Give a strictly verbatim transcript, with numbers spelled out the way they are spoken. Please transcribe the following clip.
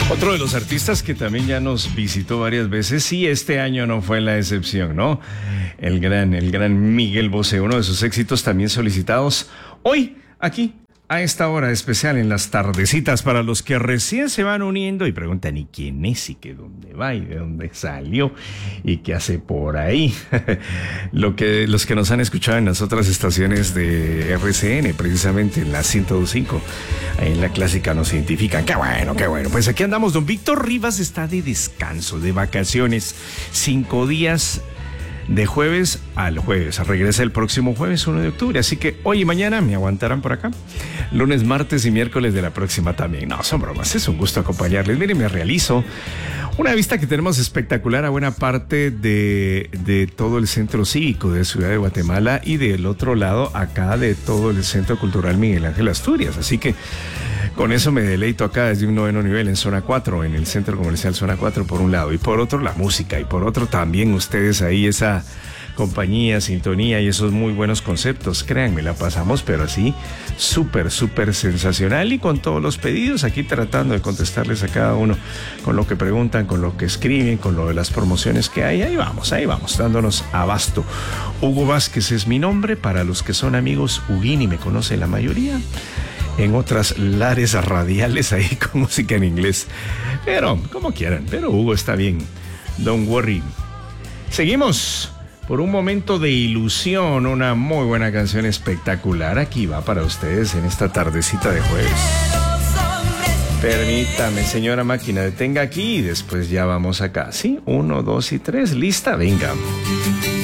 Otro de los artistas que también ya nos visitó varias veces y este año no fue la excepción, ¿no? El gran, el gran Miguel Bosé, uno de sus éxitos también solicitados hoy, aquí, a esta hora especial en las tardecitas para los que recién se van uniendo y preguntan ¿y quién es? ¿Y qué dónde va? ¿Y de dónde salió? ¿Y qué hace por ahí? Lo que, los que nos han escuchado en las otras estaciones de R C N, precisamente en la ciento dos punto cinco, ahí en la clásica nos identifican. ¡Qué bueno, qué bueno! Pues aquí andamos. Don Víctor Rivas está de descanso, de vacaciones, cinco días. De jueves al jueves. Regresa el próximo jueves, uno de octubre. Así que hoy y mañana me aguantarán por acá. Lunes, martes y miércoles de la próxima también. No, son bromas. Es un gusto acompañarles. Miren, me realizo una vista que tenemos espectacular a buena parte de, de todo el centro cívico de Ciudad de Guatemala y del otro lado acá de todo el Centro Cultural Miguel Ángel Asturias. Así que con eso me deleito acá desde un noveno nivel en zona cuatro, en el Centro Comercial zona cuatro por un lado, y por otro la música, y por otro también ustedes ahí esa compañía, sintonía y esos muy buenos conceptos. Créanme, la pasamos pero así súper, súper sensacional, y con todos los pedidos aquí tratando de contestarles a cada uno con lo que preguntan, con lo que escriben, con lo de las promociones que hay. Ahí vamos, ahí vamos, dándonos abasto. Hugo Vázquez es mi nombre, para los que son amigos, Huguín, y me conoce la mayoría. En otras lares radiales ahí con música en inglés. Pero, como quieran, pero Hugo está bien. Don't worry. Seguimos por un momento de ilusión, una muy buena canción espectacular. Aquí va para ustedes en esta tardecita de jueves. Permítame, señora máquina, detenga aquí y después ya vamos acá. ¿Sí? Uno, dos y tres. ¿Lista? Venga.